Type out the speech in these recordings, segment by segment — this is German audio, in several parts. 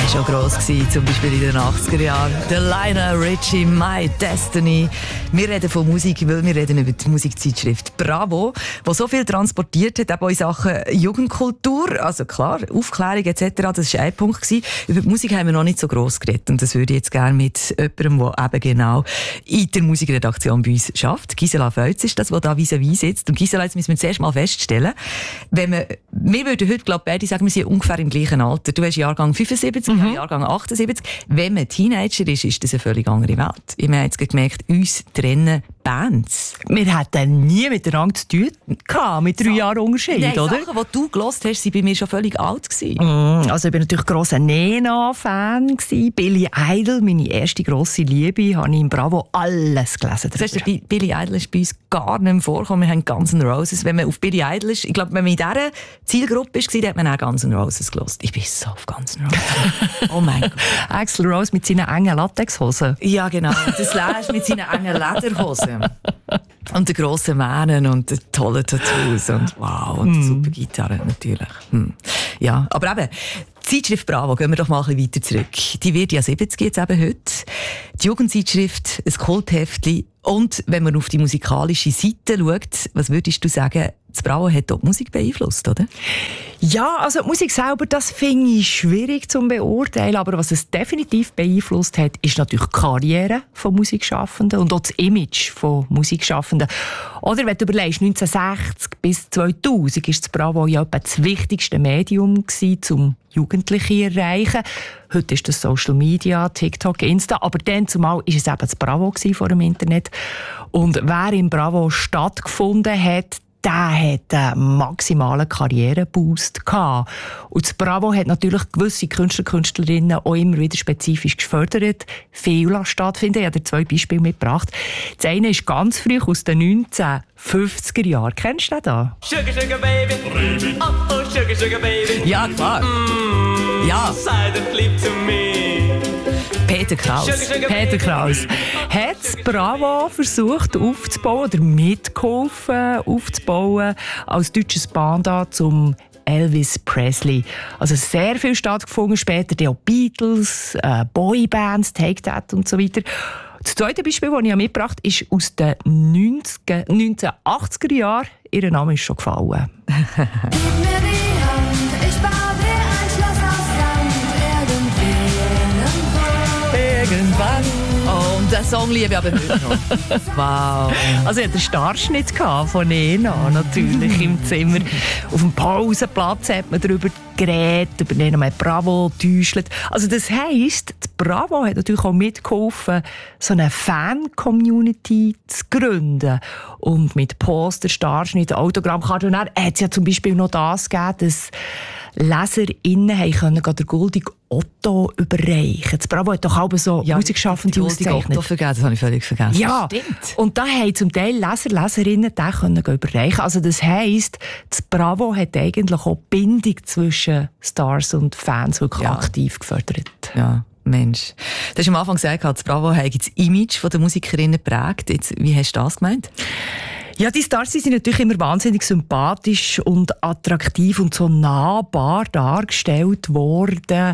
schon gross gewesen, zum Beispiel in den 80er Jahren. Der Lionel Richie, My Destiny. Wir reden von Musik, weil wir reden über die Musikzeitschrift Bravo, die so viel transportiert hat, auch in Sachen Jugendkultur. Also klar, Aufklärung etc., das war ein Punkt gewesen. Über die Musik haben wir noch nicht so gross geredet. Und das würde ich jetzt gerne mit jemandem, der eben genau in der Musikredaktion bei uns schafft. Gisela Feutz ist das, die da vis-à-vis sitzt. Und Gisela, jetzt müssen wir zuerst mal feststellen, wir würden heute, glaube ich, beide sagen, wir sind ungefähr im gleichen Alter. Du hast Jahrgang 75, Jahrgang 78. Wenn man Teenager ist, ist das eine völlig andere Welt. Ich habe jetzt gemerkt, uns trennen Bands. Wir hatten nie miteinander zu tun gehabt, mit 3 Jahren Unterschied, Nein, oder? Sachen, die du gehört hast, waren bei mir schon völlig alt gewesen. Also ich war natürlich grosser Nena-Fan. Billy Idol, meine erste grosse Liebe, habe ich in Bravo alles gelesen. Das heißt, Billy Idol ist bei uns gar nicht mehr vorgekommen. Wir haben Guns N' Roses. Wenn man auf Billy Idol ist, ich glaube, wenn man in dieser Zielgruppe war, dann hat man auch Guns N' Roses gehört. Ich bin so auf Guns N' Roses. Oh mein Gott. Axl Rose mit seinen engen Latexhosen. Ja, genau. Das Slash mit seinen engen Lederhosen. Und den grossen Mähnen und den tollen Tattoos. Und wow, und die super Gitarre natürlich. Ja, aber eben, die Zeitschrift Bravo, gehen wir doch mal ein bisschen weiter zurück. Die wird ja 70 jetzt eben heute. Die Jugendzeitschrift, ein Kultheftchen. Und wenn man auf die musikalische Seite schaut, was würdest du sagen, das Bravo hat dort die Musik beeinflusst, oder? Ja, also die Musik selber, das finde ich schwierig zu beurteilen, aber was es definitiv beeinflusst hat, ist natürlich die Karriere von Musikschaffenden und auch das Image von Musikschaffenden. Oder wenn du überlegst, 1960 bis 2000 war das Bravo ja etwa das wichtigste Medium gewesen, um Jugendliche zu erreichen. Heute ist das Social Media, TikTok, Insta, aber dann zumal war es eben das Bravo vor dem Internet. Und wer im Bravo stattgefunden hat, der hat einen maximalen Karriereboost gehabt. Und das Bravo hat natürlich gewisse Künstler, Künstlerinnen auch immer wieder spezifisch gefördert. Viel stattfinden. Ich habe dir 2 Beispiele mitgebracht. Das eine ist ganz früh aus den 1950er Jahren. Kennst du den da? Sugar, sugar baby, oh, oh, sugar, sugar baby. Ja, klar. Ja. Sei doch lieb zu mir. Peter Kraus. Peter Kraus hat das Bravo versucht aufzubauen oder mitgeholfen aufzubauen als deutsches Pendant zum Elvis Presley. Also sehr viel stattgefunden, später die auch Beatles, Boybands, Take That und so weiter. Das zweite Beispiel, das ich mitgebracht habe, ist aus den 1980er Jahren. Ihr Name ist schon gefallen. Gib mir die Hand, ich baue dir ein Schloss aus Sand, Irgendwann. Und den Song liebe ich aber heute noch. Wow. Also ich hatte den Starschnitt von Nena natürlich im Zimmer. Auf dem Pausenplatz hat man darüber geredet, über Nena Bravo getäuscht. Also das heisst, die Bravo hat natürlich auch mitgeholfen, so eine Fan-Community zu gründen. Und mit Poster, Starschnitt, Autogrammkarten hat es ja zum Beispiel noch das gegeben, dass LeserInnen können den Goldigen Otto überreichen. Das Bravo hat doch auch so Musikschaffende ausgezeichnet. Otto vergessen, das habe ich völlig vergessen. Ja, stimmt. Und da haben zum Teil Leserinnen den können überreichen. Also das heisst, das Bravo hat eigentlich auch die Bindung zwischen Stars und Fans wirklich aktiv gefördert. Ja. Mensch. Du hast am Anfang gesagt, das Bravo hat das Image der Musikerinnen geprägt. Jetzt, wie hast du das gemeint? Ja, die Stars sind natürlich immer wahnsinnig sympathisch und attraktiv und so nahbar dargestellt worden.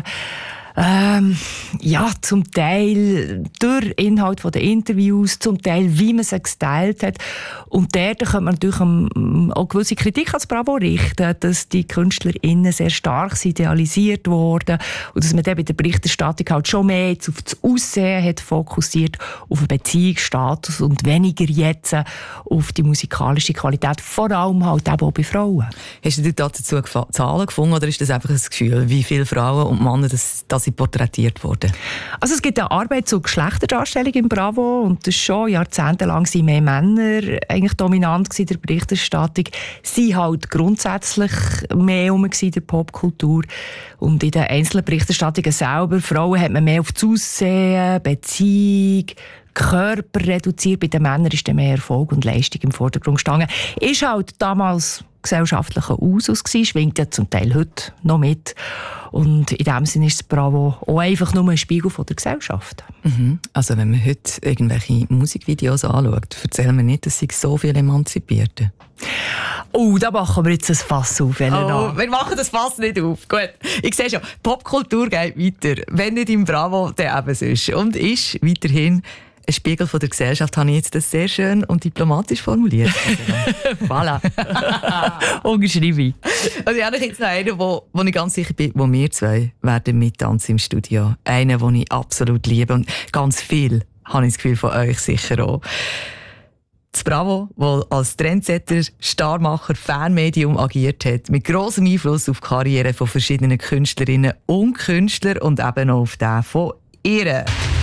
Ja, zum Teil durch Inhalt der Interviews, zum Teil wie man sie gestylt hat. Und dort könnte man natürlich auch gewisse Kritik ans Bravo richten, dass die KünstlerInnen sehr stark idealisiert wurden und dass man dann bei der Berichterstattung halt schon mehr jetzt auf das Aussehen hat fokussiert, auf den Beziehungsstatus und weniger jetzt auf die musikalische Qualität, vor allem halt eben auch bei Frauen. Hast du dazu Zahlen gefunden oder ist das einfach ein Gefühl, wie viele Frauen und Männer das porträtiert wurden? Also es gibt eine Arbeit zur Geschlechterdarstellung im Bravo und das schon jahrzehntelang sind mehr Männer eigentlich dominant in der Berichterstattung. Sie halt grundsätzlich mehr in der Popkultur und in den einzelnen Berichterstattungen selber. Frauen hat man mehr auf das Aussehen, Beziehung, Körper reduziert. Bei den Männern ist dann mehr Erfolg und Leistung im Vordergrund gestanden. Ist halt damals gesellschaftlicher Usus gewesen, schwingt ja zum Teil heute noch mit. Und in dem Sinne ist das Bravo auch einfach nur ein Spiegel von der Gesellschaft. Also wenn man heute irgendwelche Musikvideos anschaut, erzählen wir nicht, dass sie so viel emanzipiert. Oh, da machen wir jetzt ein Fass auf, Elena. Oh, wir machen das Fass nicht auf. Gut, ich sehe schon, Popkultur geht weiter. Wenn nicht im Bravo, dann eben sonst. Und ist weiterhin ein Spiegel von der Gesellschaft, habe ich jetzt das sehr schön und diplomatisch formuliert. Voilà. Unterschreibe ich. Also ich habe jetzt noch einen, wo ich ganz sicher bin, wo wir zwei werden mittanzen im Studio. Einen, den ich absolut liebe und ganz viel, habe ich das Gefühl, von euch sicher auch. Das Bravo, das als Trendsetter, Starmacher, Fanmedium agiert hat, mit grossem Einfluss auf die Karriere von verschiedenen Künstlerinnen und Künstlern und eben auch auf den von ihr.